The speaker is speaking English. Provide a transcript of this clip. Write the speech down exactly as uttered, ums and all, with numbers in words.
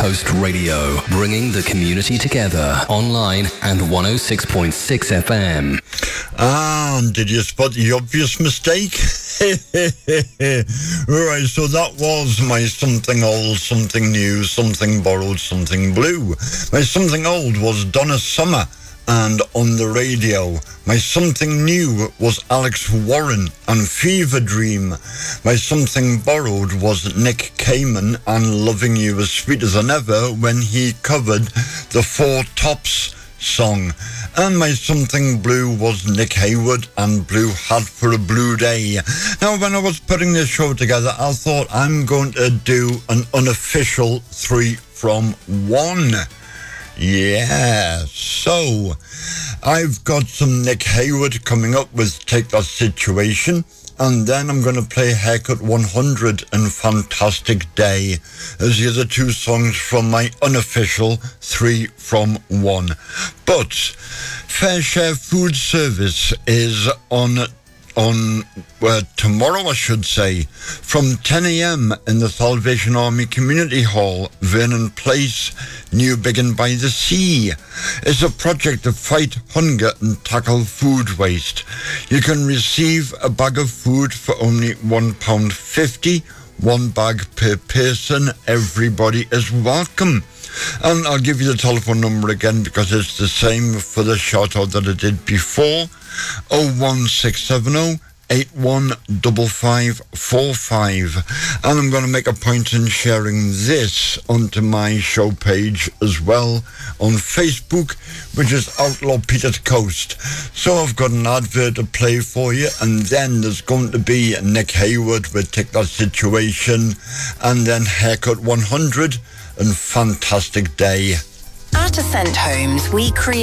Coast Radio, bringing the community together online and one oh six point six F M. Ah, did you spot the obvious mistake? Right, so that was my something old, something new, something borrowed, something blue. My something old was Donna Summer and On the Radio. My something new was Alex Warren and Fever Dream. My something borrowed was Nick Kamen and Loving You As Sweet As An Ever when he covered the Four Tops song. And my something blue was Nick Hayward and Blue Hat for a Blue Day. Now, when I was putting this show together, I thought I'm going to do an unofficial three from one. Yeah, so I've got some Nick Hayward coming up with Take That Situation, and then I'm going to play Haircut one hundred and Fantastic Day as the other two songs from my unofficial three from one. But Fair Share Food Service is on on uh, tomorrow, I should say, from ten a.m. in the Salvation Army Community Hall, Vernon Place, New Biggin by the Sea. It's a project to fight hunger and tackle food waste. You can receive a bag of food for only one pound fifty, one bag per person. Everybody is welcome. And I'll give you the telephone number again because it's the same for the shout-out that I did before. oh one six seven oh, eight one five five four five. And I'm going to make a point in sharing this onto my show page as well on Facebook, which is Outlaw Peter's Coast. So I've got an advert to play for you, and then there's going to be Nick Hayward with Take That Situation, and then Haircut one hundred and Fantastic Day. At Ascent Homes, we create